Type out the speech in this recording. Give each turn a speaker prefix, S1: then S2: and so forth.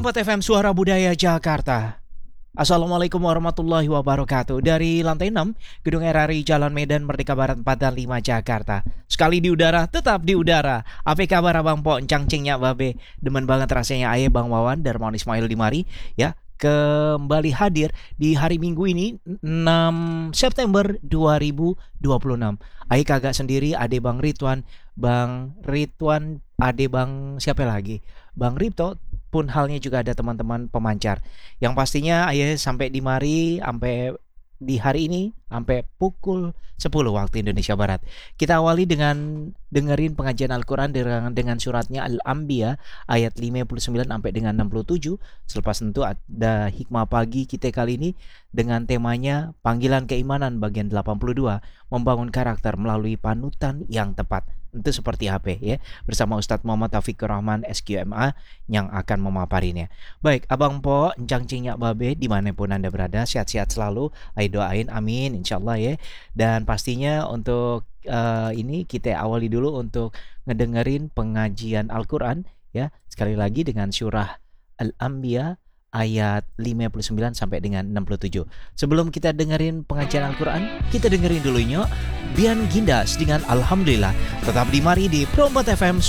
S1: Perempat FM Suara Budaya Jakarta. Assalamualaikum warahmatullahi wabarakatuh. Dari lantai 6 Gedung RRI Jalan Medan Merdeka Barat 4 dan 5 Jakarta. Sekali di udara, tetap di udara. Apa kabar Abang Po, encang cingnya babe. Demen banget rasanya aye Bang Wawan Darmawan Ismail di mari ya. Kembali hadir di hari Minggu ini 6 September 2026. Aye kagak sendiri, ade Bang Ridwan ade Bang siapa lagi? Bang Ripto pun halnya juga ada teman-teman pemancar. Yang pastinya ayo sampai di mari sampai di hari ini sampai pukul 10 waktu Indonesia Barat. Kita awali dengan dengerin pengajian Al-Qur'an dengan suratnya Al-Anbiya ayat 59 sampai dengan 67. Selepas tentu ada hikmah pagi kita kali ini dengan temanya Panggilan Keimanan bagian 82, membangun karakter melalui panutan yang tepat. Itu seperti apa ya, bersama Ustadz Muhammad Taufikur Rahman SQMA yang akan memaparinya. Baik, Abang Po, encang cingnya babe, dimanapun Anda berada, sehat-sehat selalu. Ayo doain, amin, insyaallah ya. Dan pastinya untuk ini kita awali dulu untuk ngedengerin pengajian Al-Quran ya. Sekali lagi dengan surah Al-Anbiya ayat 59 sampai dengan 67. Sebelum kita dengerin pengajian Al-Quran, kita dengerin dulunya Bian Gindas dengan Alhamdulillah. Tetap di mari di Perempat FM